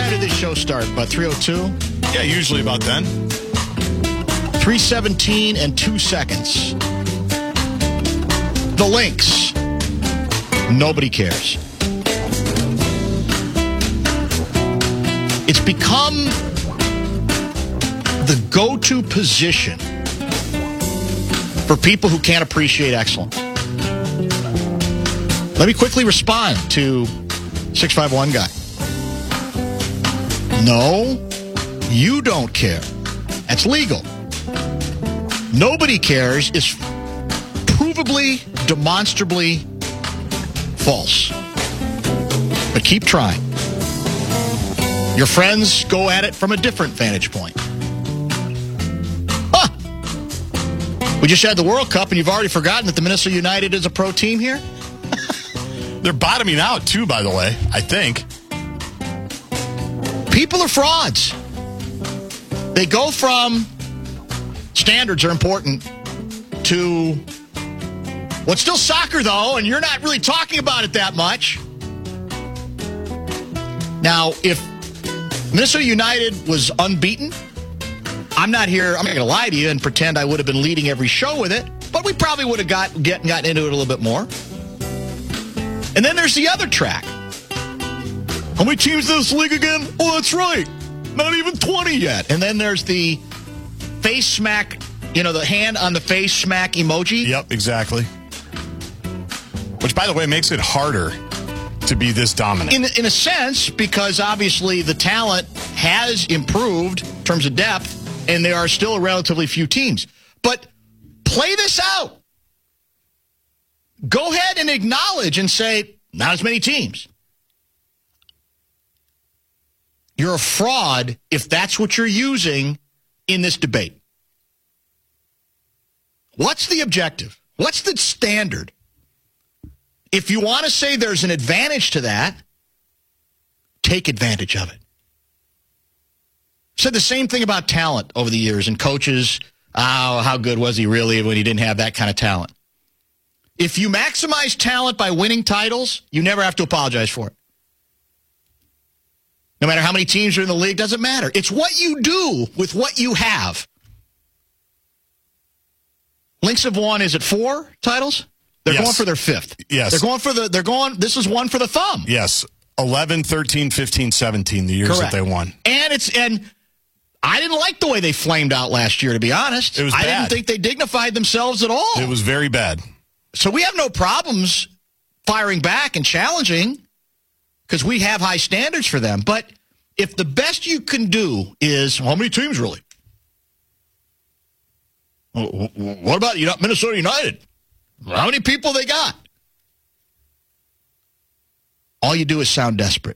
time did this show start? About 3:02? Yeah, usually about then. 3:17 and 2 seconds. The Lynx. Nobody cares. It's become the go-to position for people who can't appreciate excellence. Let me quickly respond to 651 guy. No, you don't care. That's legal. Nobody cares is provably, demonstrably false. But keep trying. Your friends go at it from a different vantage point. Huh. We just had the World Cup, and you've already forgotten that the Minnesota United is a pro team here? They're bottoming out, too, by the way, I think. People are frauds. They go from standards are important to what's still soccer, though, and you're not really talking about it that much. Now, if Minnesota United was unbeaten, I'm not going to lie to you and pretend I would have been leading every show with it, but we probably would have gotten into it a little bit more. And then there's the other track. How many teams in this league again? Oh, that's right. Not even 20 yet. And then there's the face smack, the hand on the face smack emoji. Yep, exactly. Which, by the way, makes it harder to be this dominant. In a sense, because obviously the talent has improved in terms of depth, and there are still a relatively few teams. But play this out. Go ahead and acknowledge and say, not as many teams. You're a fraud if that's what you're using in this debate. What's the objective? What's the standard? If you want to say there's an advantage to that, take advantage of it. Said the same thing about talent over the years and coaches. Oh, how good was he really when he didn't have that kind of talent? If you maximize talent by winning titles, you never have to apologize for it. No matter how many teams are in the league, doesn't matter. It's what you do with what you have. Lynx have won, is it 4 titles? They're going for their 5th. Yes. This is one for the thumb. Yes. 11, 13, 15, 17, the years Correct. that they won. And I didn't like the way they flamed out last year, to be honest. It was bad. I didn't think they dignified themselves at all. It was very bad. So we have no problems firing back and challenging because we have high standards for them. But if the best you can do is, how many teams really? What about Minnesota United? How many people they got? All you do is sound desperate.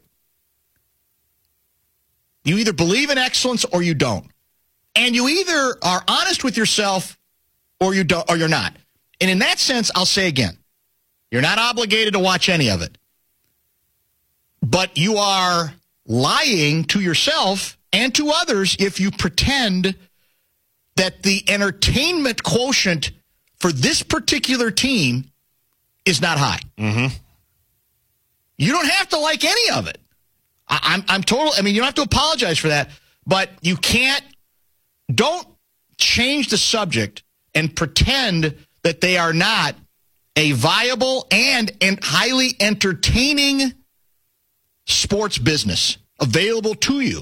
You either believe in excellence or you don't. And you either are honest with yourself or you don't, or you're not. And in that sense, I'll say again, you're not obligated to watch any of it. But you are lying to yourself and to others if you pretend that the entertainment quotient for this particular team is not high. Mm-hmm. You don't have to like any of it. I'm total. I mean, you don't have to apologize for that, but you don't change the subject and pretend that they are not a viable and highly entertaining sports business available to you.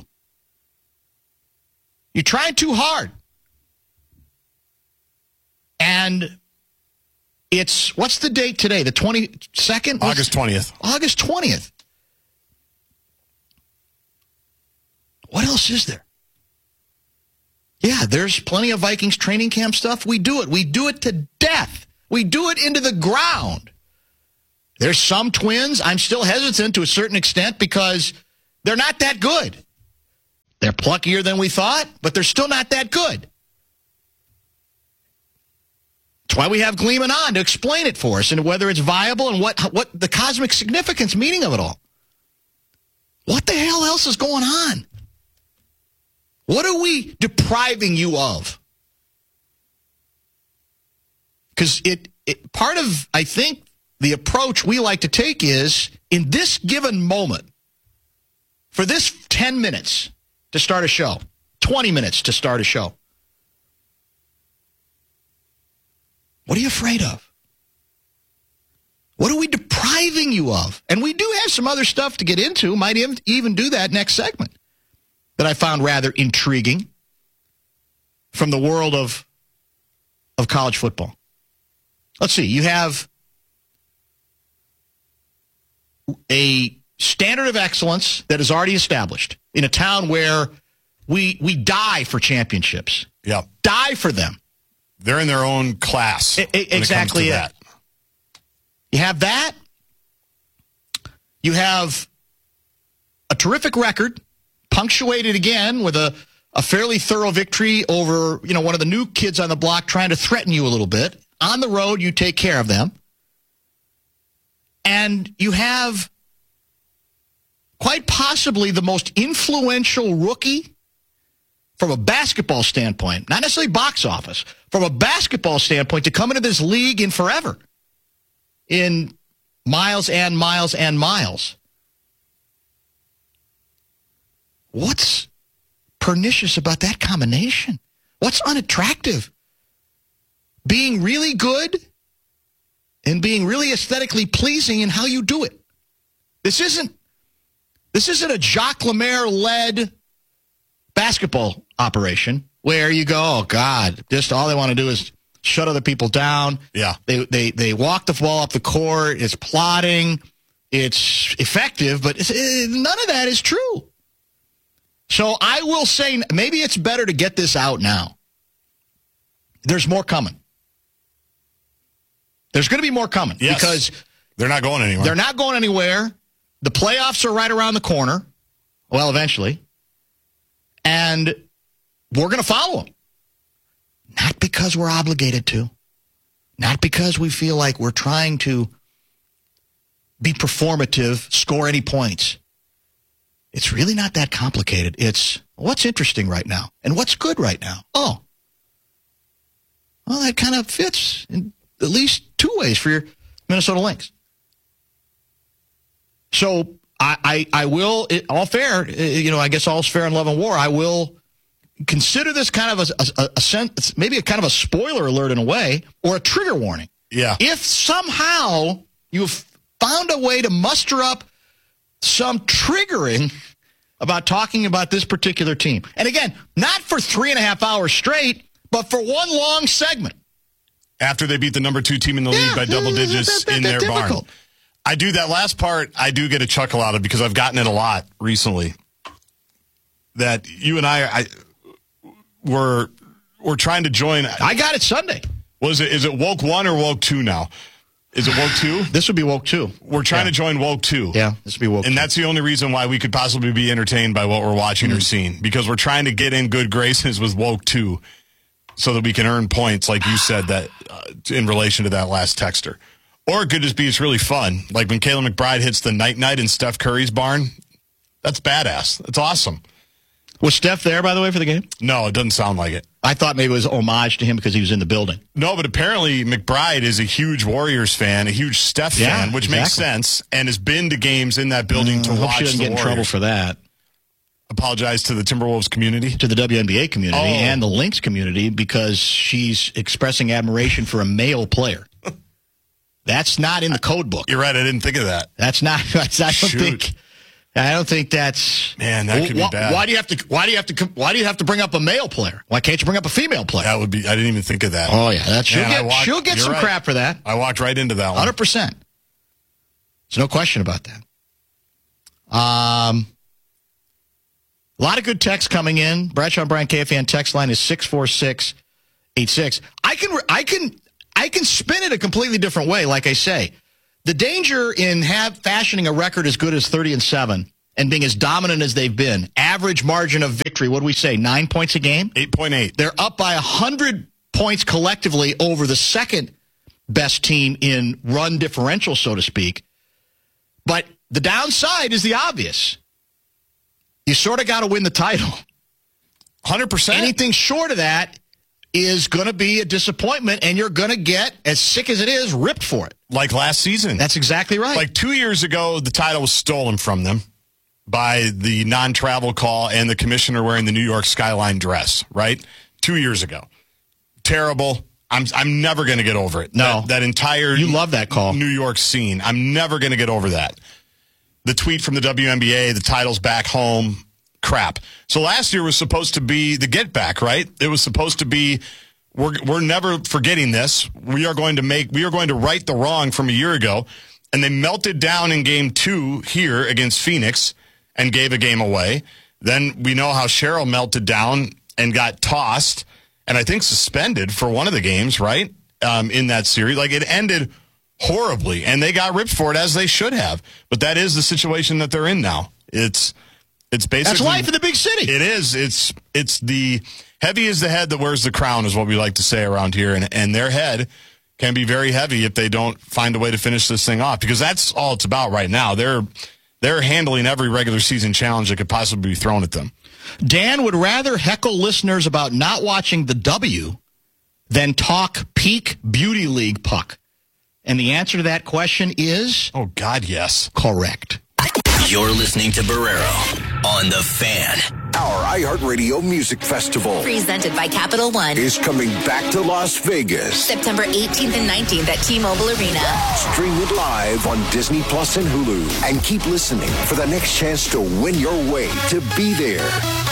You're trying too hard. And what's the date today? The 22nd? August 20th. August 20th. What else is there? Yeah, there's plenty of Vikings training camp stuff. We do it. We do it to death. We do it into the ground. There's some Twins. I'm still hesitant to a certain extent because they're not that good. They're pluckier than we thought, but they're still not that good. That's why we have Gleeman on to explain it for us and whether it's viable and what the cosmic significance meaning of it all. What the hell else is going on? What are we depriving you of? Because part of, I think, the approach we like to take is, in this given moment, for this 10 minutes to start a show, 20 minutes to start a show. What are you afraid of? What are we depriving you of? And we do have some other stuff to get into. Might even do that next segment that I found rather intriguing from the world of college football. Let's see. You have a standard of excellence that is already established in a town where we die for championships. Yeah. Die for them. They're in their own class. Exactly that. You have that. You have a terrific record, punctuated again with a fairly thorough victory over, one of the new kids on the block trying to threaten you a little bit. On the road, you take care of them. And you have quite possibly the most influential rookie from a basketball standpoint, not necessarily box office, from a basketball standpoint to come into this league in forever. In Miles and Miles and Miles. What's pernicious about that combination? What's unattractive? Being really good and being really aesthetically pleasing in how you do it. This isn't a Jacques Lemaire-led basketball operation where you go, oh, God, just all they want to do is shut other people down. Yeah. They walk the ball up the court. It's plotting. It's effective, but none of that is true. So I will say maybe it's better to get this out now. There's more coming. There's going to be more coming. Yes. Because they're not going anywhere. They're not going anywhere. The playoffs are right around the corner. Well, eventually. And we're going to follow them. Not because we're obligated to. Not because we feel like we're trying to be performative, score any points. It's really not that complicated. It's what's interesting right now and what's good right now. Oh, well, that kind of fits in at least two ways for your Minnesota Lynx. So I will, all fair, I guess all's fair in love and war. I will consider this kind of a sense, maybe a kind of a spoiler alert in a way, or a trigger warning. Yeah. If somehow you've found a way to muster up some triggering about talking about this particular team. And again, not for 3.5 hours straight, but for one long segment. After they beat the number 2 team in the league by double digits in their barn. I do that last part, I do get a chuckle out of because I've gotten it a lot recently. That you and I we're trying to join. I got it Sunday. Is it Woke 1 or Woke 2 now? Is it Woke 2? This would be Woke 2. We're trying to join Woke 2. Yeah, this would be Woke 2. And that's the only reason why we could possibly be entertained by what we're watching or seeing. Because we're trying to get in good graces with Woke 2 so that we can earn points, like you said, that in relation to that last texter. Or it could just be it's really fun. Like when Kayla McBride hits the night-night in Steph Curry's barn. That's badass. That's awesome. Was Steph there, by the way, for the game? No, it doesn't sound like it. I thought maybe it was homage to him because he was in the building. No, but apparently McBride is a huge Warriors fan, a huge Steph fan, which makes sense, and has been to games in that building to watch the Warriors. Hope she doesn't get in trouble for that. Apologize to the Timberwolves community? To the WNBA community and the Lynx community because she's expressing admiration for a male player. That's not in the code book. You're right. I didn't think of that. I don't think that's. Man, that could be bad. Why do you have to bring up a male player? Why can't you bring up a female player? That would be. I didn't even think of that. Oh yeah, she'll get some crap for that. I walked right into that one. 100%. There's no question about that. A lot of good texts coming in. Bradshaw and Brian KFAN text line is 64686. I can spin it a completely different way. Like I say, the danger in fashioning a record as good as 30-7 and being as dominant as they've been, average margin of victory, what do we say, 9 points a game? 8.8. They're up by 100 points collectively over the second best team in run differential, so to speak. But the downside is the obvious. You sort of got to win the title. 100%. Anything short of that is going to be a disappointment, and you're going to get, as sick as it is, ripped for it. Like last season. That's exactly right. Like 2 years ago, the title was stolen from them. by the non-travel call and the commissioner wearing the New York skyline dress, right? 2 years ago. Terrible. I'm never going to get over it. No. That entire You love that call. New York scene. I'm never going to get over that. The tweet from the WNBA, the title's back home, crap. So last year was supposed to be the get back, right? It was supposed to be, we're never forgetting this. We are going to right the wrong from a year ago. And they melted down in game 2 here against Phoenix and gave a game away. Then we know how Cheryl melted down and got tossed and I think suspended for one of the games, right? In that series. Like, it ended horribly, and they got ripped for it, as they should have. But that is the situation that they're in now. It's basically... That's life in the big city. It is. It's the heavy is the head that wears the crown, is what we like to say around here. And their head can be very heavy if they don't find a way to finish this thing off, because that's all it's about right now. They're handling every regular season challenge that could possibly be thrown at them. Dan would rather heckle listeners about not watching the W than talk peak beauty league puck. And the answer to that question is... Oh, God, yes. Correct. You're listening to Barrero on The Fan. Our iHeartRadio Music Festival Presented by Capital One. is coming back to Las Vegas. September 18th and 19th at T-Mobile Arena. Stream it live on Disney Plus and Hulu. And keep listening for the next chance to win your way to be there.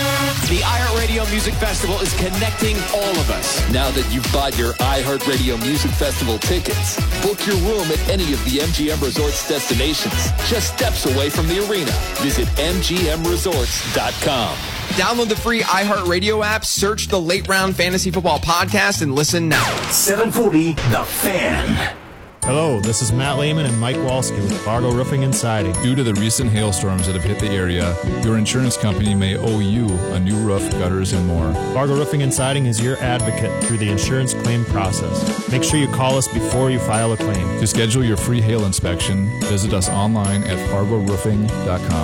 The iHeartRadio Music Festival is connecting all of us. Now that you've bought your iHeartRadio Music Festival tickets, book your room at any of the MGM Resorts destinations, just steps away from the arena. Visit MGMResorts.com. Download the free iHeartRadio app, search the Late Round Fantasy Football Podcast, and listen now. 740 The Fan. Hello, this is Matt Lehman and Mike Walski with Fargo Roofing and Siding. Due to the recent hailstorms that have hit the area, your insurance company may owe you a new roof, gutters, and more. Fargo Roofing and Siding is your advocate through the insurance claim process. Make sure you call us before you file a claim. To schedule your free hail inspection, visit us online at fargoroofing.com.